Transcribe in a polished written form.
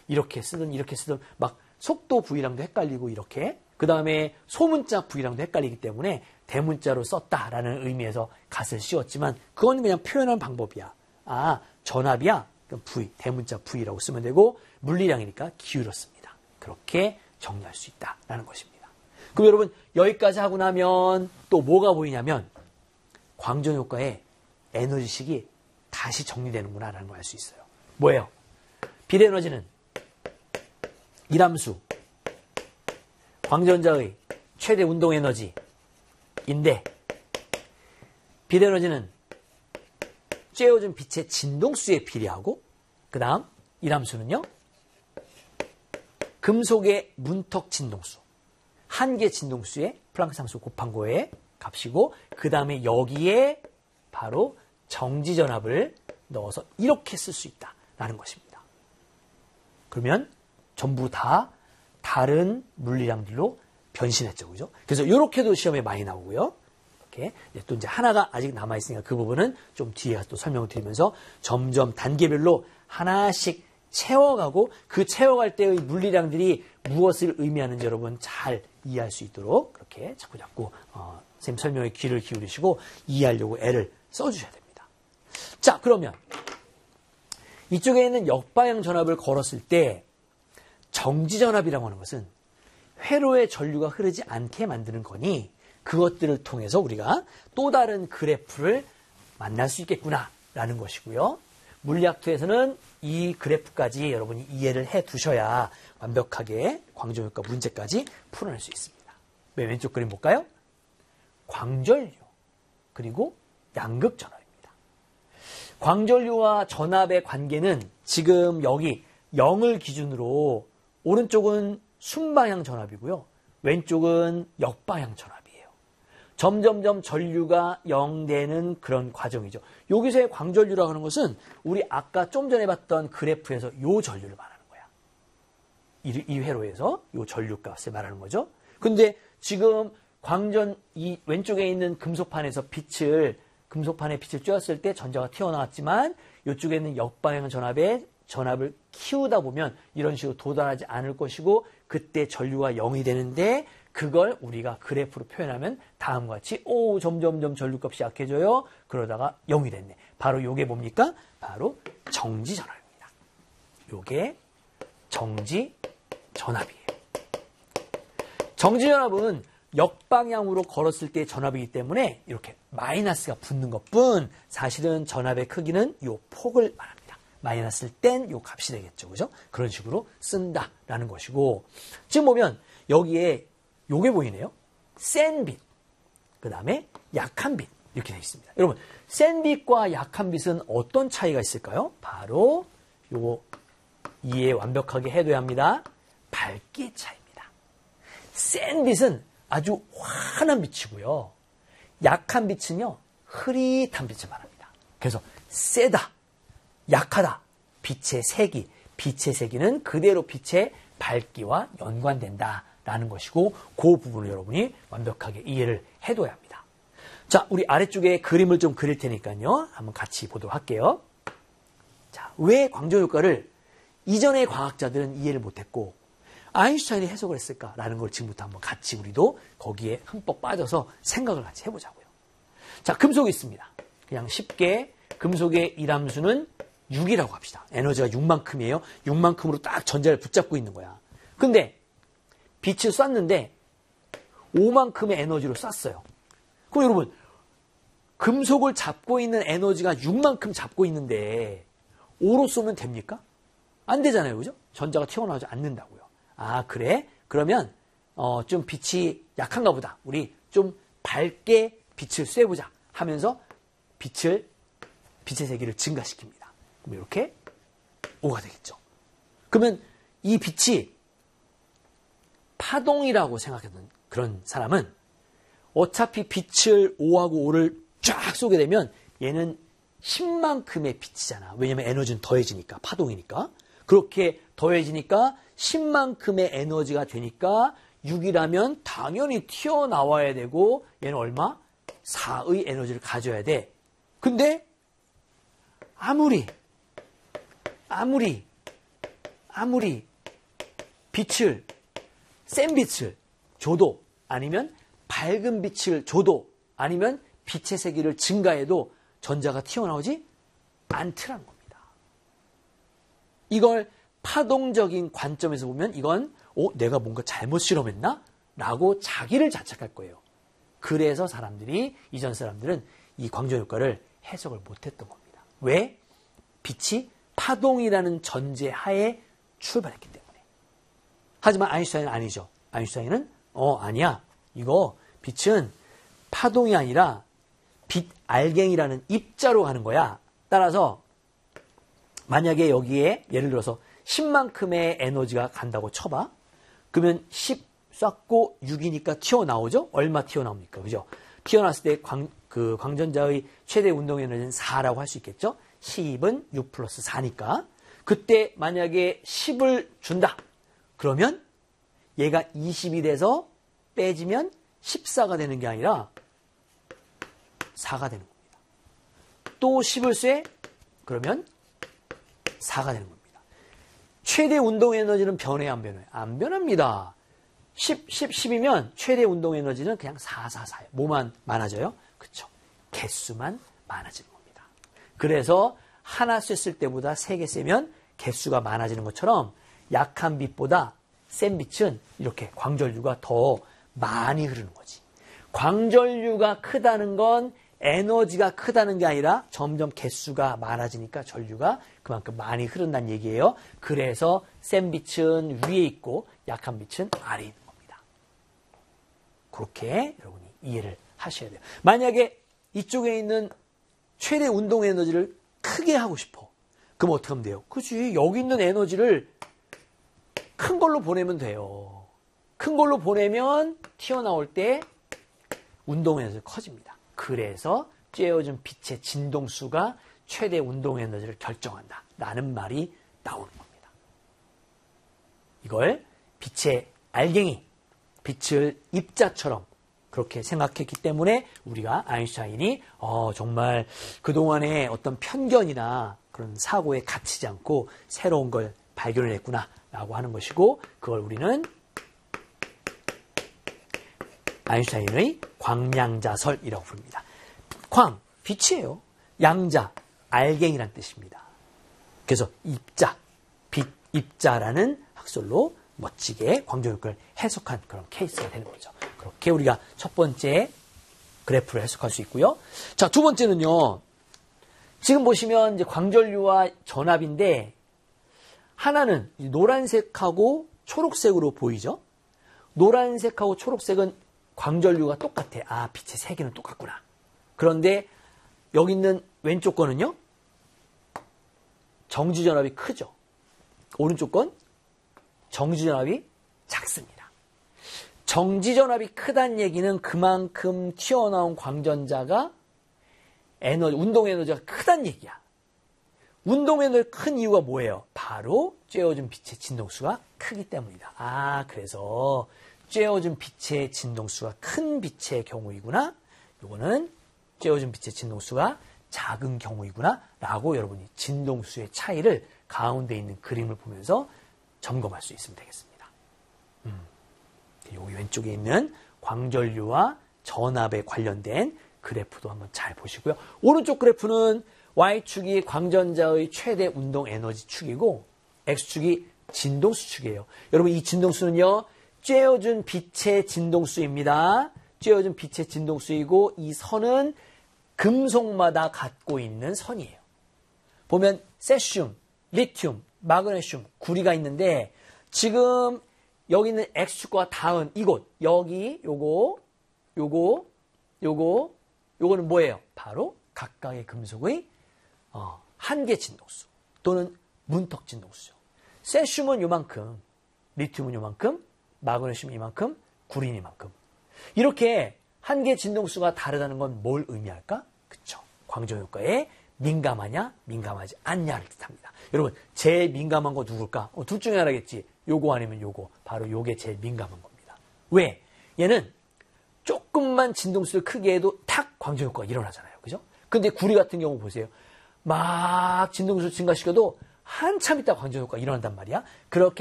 이렇게 쓰든 막 속도 V랑도 헷갈리고 이렇게 그 다음에 소문자 V랑도 헷갈리기 때문에 대문자로 썼다라는 의미에서 갓을 씌웠지만 그건 그냥 표현한 방법이야. 아, 전압이야? 그럼 V, 대문자 V라고 쓰면 되고 물리량이니까 기울였습니다. 그렇게 정리할 수 있다라는 것입니다. 그럼 여러분 여기까지 하고 나면 또 뭐가 보이냐면 광전효과의 에너지식이 다시 정리되는구나라는 걸 알 수 있어요. 뭐예요? 빛에너지는 일함수, 광전자의 최대 운동에너지인데 빛에너지는 쬐어준 빛의 진동수에 비례하고 그 다음 일함수는요. 금속의 문턱 진동수, 한 개 진동수의 플랑크 상수 곱한 거의 값이고 그 다음에 여기에 바로 정지전압을 넣어서 이렇게 쓸 수 있다라는 것입니다. 그러면 전부 다 다른 물리량들로 변신했죠. 그죠? 그래서 이렇게도 시험에 많이 나오고요. 이렇게 또 이제 하나가 아직 남아있으니까 그 부분은 좀 뒤에 또 설명을 드리면서 점점 단계별로 하나씩 채워가고 그 채워갈 때의 물리량들이 무엇을 의미하는지 여러분 잘 이해할 수 있도록 그렇게 자꾸 선생님 설명에 귀를 기울이시고 이해하려고 애를 써주셔야 됩니다. 자, 그러면 이쪽에 있는 역방향 전압을 걸었을 때 정지전압이라고 하는 것은 회로의 전류가 흐르지 않게 만드는 거니 그것들을 통해서 우리가 또 다른 그래프를 만날 수 있겠구나라는 것이고요. 물리학투에서는 이 그래프까지 여러분이 이해를 해 두셔야 완벽하게 광전효과 문제까지 풀어낼 수 있습니다. 맨 왼쪽 그림 볼까요? 광전류 그리고 양극전압입니다. 광전류와 전압의 관계는 지금 여기 0을 기준으로 오른쪽은 순방향 전압이고요. 왼쪽은 역방향 전압이에요. 점점점 전류가 0 되는 그런 과정이죠. 여기서의 광전류라고 하는 것은 우리 아까 좀 전에 봤던 그래프에서 요 전류를 말하는 거야. 이 회로에서 요 전류 값을 말하는 거죠. 근데 지금 이 왼쪽에 있는 금속판에 빛을 쬐었을 때 전자가 튀어나왔지만 이쪽에 있는 역방향 전압을 키우다 보면 이런 식으로 도달하지 않을 것이고 그때 전류가 0이 되는데 그걸 우리가 그래프로 표현하면 다음과 같이 점점점 전류값이 약해져요. 그러다가 0이 됐네. 바로 이게 뭡니까? 바로 정지전압입니다. 이게 정지전압이에요. 정지전압은 역방향으로 걸었을 때 전압이기 때문에 이렇게 마이너스가 붙는 것뿐 사실은 전압의 크기는 이 폭을 말합니다. 마이너스일 땐 이 값이 되겠죠. 그죠? 그런 식으로 쓴다라는 것이고 지금 보면 여기에 요게 보이네요. 센 빛, 그 다음에 약한 빛 이렇게 되어 있습니다. 여러분 센 빛과 약한 빛은 어떤 차이가 있을까요? 바로 요거 이해 완벽하게 해둬야 합니다. 밝기의 차이입니다. 센 빛은 아주 환한 빛이고요. 약한 빛은요. 흐릿한 빛을 말합니다. 그래서 세다, 약하다, 빛의 세기는 그대로 빛의 밝기와 연관된다라는 것이고 그 부분을 여러분이 완벽하게 이해를 해둬야 합니다. 자, 우리 아래쪽에 그림을 좀 그릴 테니까요. 한번 같이 보도록 할게요. 자, 왜 광전효과를 이전의 과학자들은 이해를 못했고 아인슈타인이 해석을 했을까라는 걸 지금부터 한번 같이 우리도 거기에 흠뻑 빠져서 생각을 같이 해보자고요. 자, 금속이 있습니다. 그냥 쉽게 금속의 일함수는 6이라고 합시다. 에너지가 6만큼이에요. 6만큼으로 딱 전자를 붙잡고 있는 거야. 근데 빛을 쐈는데 5만큼의 에너지로 쐈어요. 그럼 여러분 금속을 잡고 있는 에너지가 6만큼 잡고 있는데 5로 쏘면 됩니까? 안 되잖아요. 그죠? 전자가 튀어나오지 않는다고요. 아, 그래? 그러면 좀 빛이 약한가 보다. 우리 좀 밝게 빛을 쐬보자 하면서 빛의 세기를 증가시킵니다. 그럼 이렇게 5가 되겠죠. 그러면 이 빛이 파동이라고 생각했던 그런 사람은 어차피 빛을 5하고 5를 쫙 쏘게 되면 얘는 10만큼의 빛이잖아. 왜냐면 에너지는 더해지니까, 파동이니까. 그렇게 더해지니까 10만큼의 에너지가 되니까 6이라면 당연히 튀어나와야 되고 얘는 얼마? 4의 에너지를 가져야 돼. 근데 아무리 아무리 빛을, 센 빛을 줘도, 아니면 밝은 빛을 줘도, 아니면 빛의 세기를 증가해도 전자가 튀어나오지 않더라는 겁니다. 이걸 파동적인 관점에서 보면 이건 내가 뭔가 잘못 실험했나? 라고 자기를 자책할 거예요. 그래서 이전 사람들은 이 광전 효과를 해석을 못했던 겁니다. 왜? 빛이 파동이라는 전제 하에 출발했기 때문에. 하지만 아인슈타인은 아니죠. 아인슈타인은 아니야. 이거 빛은 파동이 아니라 빛 알갱이라는 입자로 가는 거야. 따라서 만약에 여기에 예를 들어서 10만큼의 에너지가 간다고 쳐봐. 그러면 10 쐈고 6이니까 튀어나오죠? 얼마 튀어나옵니까? 그죠? 튀어나왔을 때 광전자의 최대 운동 에너지는 4라고 할 수 있겠죠? 10은 6 플러스 4니까. 그때 만약에 10을 준다. 그러면 얘가 20이 돼서 빼지면 14가 되는 게 아니라 4가 되는 겁니다. 또 10을 쐬? 그러면 4가 되는 겁니다. 최대 운동 에너지는 변해요, 안 변해요? 안 변합니다. 10이면 최대 운동 에너지는 그냥 4. 뭐만 많아져요? 그쵸. 개수만 많아지는 겁니다. 그래서 하나 쐈을 때보다 3개 쐬면 개수가 많아지는 것처럼 약한 빛보다 센 빛은 이렇게 광전류가 더 많이 흐르는 거지. 광전류가 크다는 건 에너지가 크다는 게 아니라 점점 개수가 많아지니까 전류가 그만큼 많이 흐른다는 얘기예요. 그래서 센 빛은 위에 있고 약한 빛은 아래에 있는 겁니다. 그렇게 여러분이 이해를 하셔야 돼요. 만약에 이쪽에 있는 최대 운동 에너지를 크게 하고 싶어. 그럼 어떻게 하면 돼요? 그치, 여기 있는 에너지를 큰 걸로 보내면 돼요. 큰 걸로 보내면 튀어나올 때 운동 에너지가 커집니다. 그래서 쬐어진 빛의 진동수가 최대 운동 에너지를 결정한다 라는 말이 나오는 겁니다. 이걸 빛의 알갱이, 빛을 입자처럼 그렇게 생각했기 때문에 우리가 아인슈타인이 정말 그동안의 어떤 편견이나 그런 사고에 갇히지 않고 새로운 걸 발견했구나 라고 하는 것이고, 그걸 우리는 아인슈타인의 광량자설이라고 부릅니다. 광, 빛이에요. 양자, 알갱이란 뜻입니다. 그래서 입자, 빛, 입자라는 학설로 멋지게 광전효과를 해석한 그런 케이스가 되는 거죠. 그렇게 우리가 첫 번째 그래프를 해석할 수 있고요. 자, 두 번째는요. 지금 보시면 이제 광전류와 전압인데 하나는 노란색하고 초록색으로 보이죠? 노란색하고 초록색은 광전류가 똑같아. 빛의 세기는 똑같구나. 그런데 여기 있는 왼쪽 거는요. 정지전압이 크죠. 오른쪽 건 정지전압이 작습니다. 정지전압이 크다는 얘기는 그만큼 튀어나온 광전자가 운동 에너지가 크다는 얘기야. 운동 에너지가 큰 이유가 뭐예요? 바로 쬐어진 빛의 진동수가 크기 때문이다. 그래서 쬐어진 빛의 진동수가 큰 빛의 경우이구나. 이거는 쬐어진 빛의 진동수가 작은 경우이구나 라고 여러분이 진동수의 차이를 가운데 있는 그림을 보면서 점검할 수 있으면 되겠습니다. 여기 왼쪽에 있는 광전류와 전압에 관련된 그래프도 한번 잘 보시고요. 오른쪽 그래프는 Y축이 광전자의 최대 운동 에너지 축이고 X축이 진동수 축이에요. 여러분 이 진동수는요. 쬐어준 빛의 진동수입니다. 쬐어준 빛의 진동수이고 이 선은 금속마다 갖고 있는 선이에요. 보면 세슘, 리튬, 마그네슘, 구리가 있는데 지금 여기 있는 X축과 닿은 이곳, 여기 요거는 뭐예요? 바로 각각의 금속의 한계 진동수 또는 문턱 진동수죠. 세슘은 요만큼, 리튬은 요만큼, 마그네슘 이만큼, 구리는 이만큼. 이렇게 한계 진동수가 다르다는 건 뭘 의미할까? 그쵸. 광전효과에 민감하냐, 민감하지 않냐를 뜻합니다. 여러분, 제일 민감한 거 누굴까? 둘 중에 하나겠지. 요거 아니면 요거. 바로 요게 제일 민감한 겁니다. 왜? 얘는 조금만 진동수를 크게 해도 탁 광전효과가 일어나잖아요. 그죠? 근데 구리 같은 경우 보세요. 막 진동수를 증가시켜도 한참 있다 광전 효과가 일어난단 말이야. 그렇게